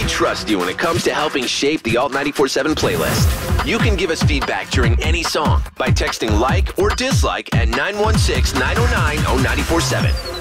trust you when it comes to helping shape the Alt 94.7 playlist. You can give us feedback during any song by texting like or dislike at 916-909-0947.